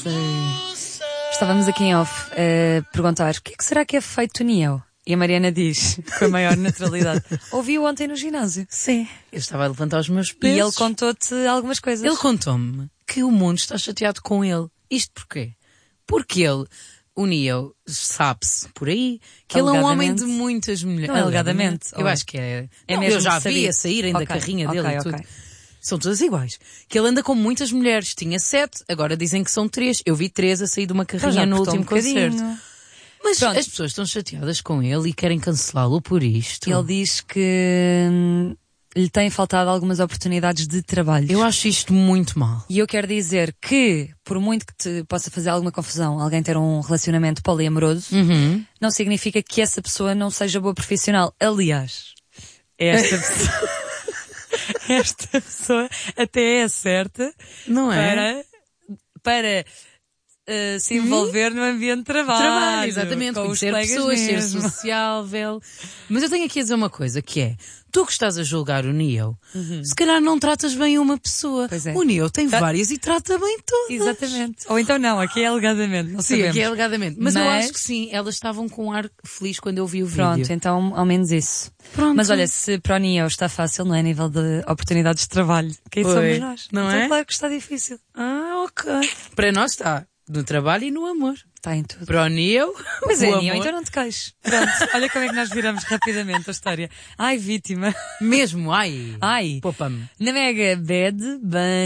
sei. Estávamos aqui em off a perguntar o que será que é feito Neo? E a Mariana diz, com a maior naturalidade, ouvi-o ontem no ginásio. Sim, eu estava a levantar os meus pesos. E ele contou-te algumas coisas. Ele contou-me que o mundo está chateado com ele. Isto porquê? Porque o Neo, sabe-se por aí, que ele é um homem de muitas mulheres. Não, alegadamente. Eu acho que é. É Não, mesmo eu já sabido. vi a saírem da carrinha dele e tudo. Ok. São todas iguais. Que ele anda com muitas mulheres. Tinha 7, agora dizem que são 3. Eu vi 3 a sair de uma carrinha no último concerto. Mas Pronto. as pessoas estão chateadas com ele e querem cancelá-lo por isto. Ele diz que lhe têm faltado algumas oportunidades de trabalho. Eu acho isto muito mal. E eu quero dizer que, por muito que te possa fazer alguma confusão alguém ter um relacionamento poliamoroso, não significa que essa pessoa não seja boa profissional. Aliás, esta pessoa até é certa, não é? para se envolver no ambiente de trabalho. Exatamente, com conhecer os pessoas, ser mesmo. sociável. Mas eu tenho aqui a dizer uma coisa, que é, tu que estás a julgar o Neo, se calhar não tratas bem uma pessoa. Pois é. O Neo tem várias e trata bem todas. Exatamente. Ou então não, aqui é alegadamente. Não Sim, sabemos. aqui é alegadamente. Mas eu acho que sim, elas estavam com um ar feliz quando eu vi o vídeo. Pronto, então ao menos isso. Pronto. Mas olha, se para o Neo está fácil, não é a nível de oportunidades de trabalho. Quem somos nós? Não então, é? Claro que está difícil. Ok. Para nós está no trabalho e no amor. Está em tudo. Para o Neo, Mas o é, amor. Neo, então não te queixes. Pronto, olha como é que nós viramos rapidamente a história. Ai, vítima. Mesmo, ai. Ai. Poupa-me. Na Mega Bad, bem...